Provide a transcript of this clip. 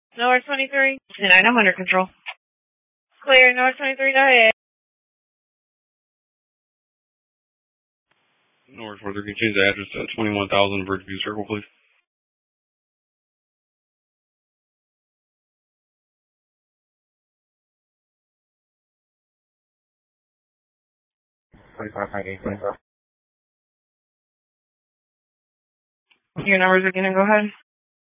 North 23. 29, I'm under control. Clear, North 23, go ahead. North 23, can you change the address to 21,000 Bridgeview Circle, please? Your numbers again, go ahead.